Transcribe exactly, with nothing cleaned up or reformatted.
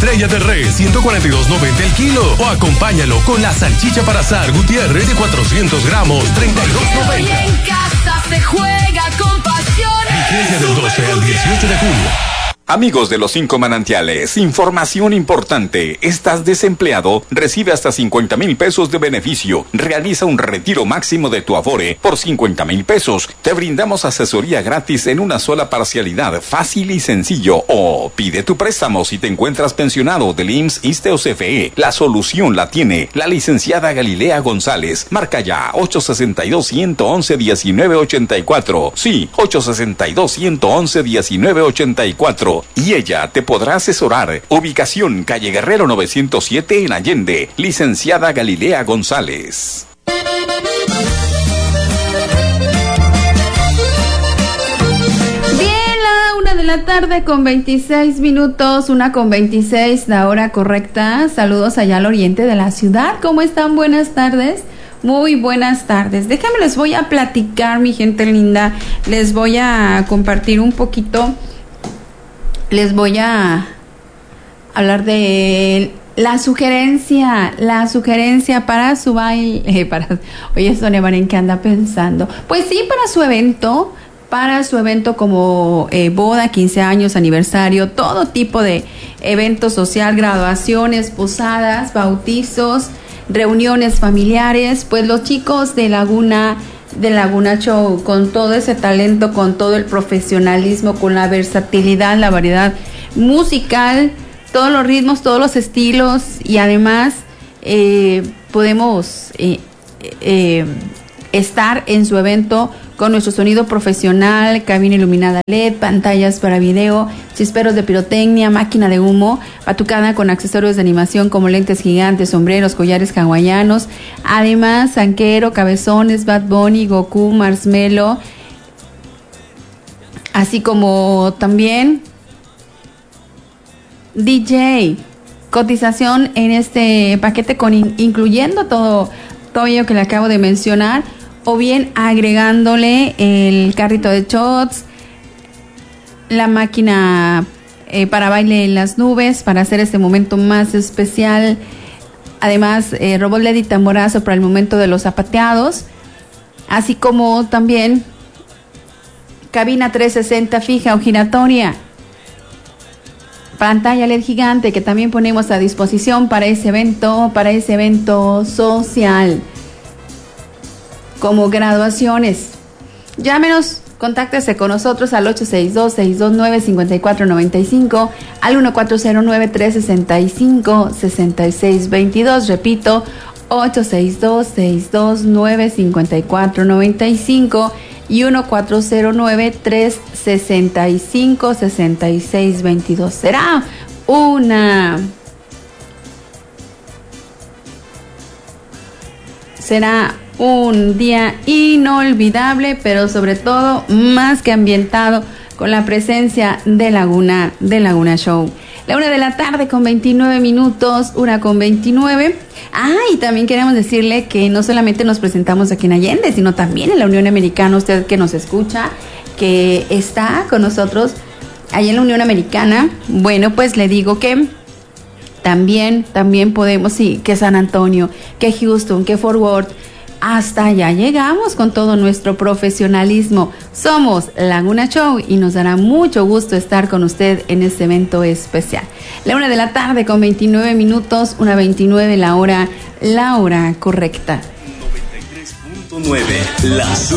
Estrella de res, ciento cuarenta y dos noventa el kilo. O acompáñalo con la salchicha para asar Gutiérrez de cuatrocientos gramos, treinta y dos noventa. En casa se juega con pasión. Vigencia del doce al dieciocho de julio. Amigos de los cinco manantiales, información importante. ¿Estás desempleado? Recibe hasta cincuenta mil pesos de beneficio. Realiza un retiro máximo de tu Afore por cincuenta mil pesos. Te brindamos asesoría gratis en una sola parcialidad, fácil y sencillo. O pide tu préstamo si te encuentras pensionado del I M S S, ISSSTE o C F E. La solución la tiene la licenciada Galilea González. Marca ya ocho seis dos, uno uno uno, uno nueve ocho cuatro. Sí, ocho seis dos, uno uno uno, uno nueve ocho cuatro. Y ella te podrá asesorar. Ubicación Calle Guerrero novecientos siete en Allende. Licenciada Galilea González. Bien, la una de la tarde con veintiséis minutos, una con veintiséis, la hora correcta. Saludos allá al oriente de la ciudad. ¿Cómo están? Buenas tardes. Muy buenas tardes. Déjame, les voy a platicar, mi gente linda. Les voy a compartir un poquito. Les voy a hablar de la sugerencia, la sugerencia para su baile, eh, para, oye, Sonia Baren, ¿qué anda pensando? Pues sí, para su evento, para su evento como eh, boda, quince años, aniversario, todo tipo de evento social, graduaciones, posadas, bautizos, reuniones familiares, pues los chicos de Laguna de Laguna Show, con todo ese talento, con todo el profesionalismo, con la versatilidad, la variedad musical, todos los ritmos, todos los estilos, y además eh, podemos eh, eh, estar en su evento con nuestro sonido profesional, cabina iluminada L E D, pantallas para video, chisperos de pirotecnia, máquina de humo, batucada con accesorios de animación como lentes gigantes, sombreros, collares hawaianos, además zanquero, cabezones, Bad Bunny, Goku, Marshmello, así como también D J, cotización en este paquete con in, incluyendo todo, todo ello que le acabo de mencionar, o bien agregándole el carrito de shots, la máquina eh, para baile en las nubes, para hacer este momento más especial. Además, eh, robot L E D y tamborazo para el momento de los zapateados, así como también cabina trescientos sesenta fija o giratoria, pantalla L E D gigante que también ponemos a disposición para ese evento, para ese evento social, como graduaciones. Llámenos, contáctese con nosotros al ocho seis dos, seis dos nueve, cinco cuatro nueve cinco, al uno cuatro cero nueve, tres seis cinco, seis seis dos dos. Repito, ocho seis dos, seis dos nueve, cinco cuatro nueve cinco y uno cuatro cero nueve, tres seis cinco, seis seis dos dos. Será una... Será un día inolvidable, pero sobre todo más que ambientado con la presencia de Laguna, de Laguna Show. La una de la tarde con veintinueve minutos, una con veintinueve. Ah, y también queremos decirle que no solamente nos presentamos aquí en Allende, sino también en la Unión Americana, usted que nos escucha, que está con nosotros allá en la Unión Americana. Bueno, pues le digo que también, también podemos, sí, que San Antonio, que Houston, que Fort Worth, hasta allá llegamos con todo nuestro profesionalismo. Somos Laguna Show y nos dará mucho gusto estar con usted en este evento especial. La una de la tarde con veintinueve minutos, una veintinueve la hora, la hora correcta. noventa y tres punto nueve, la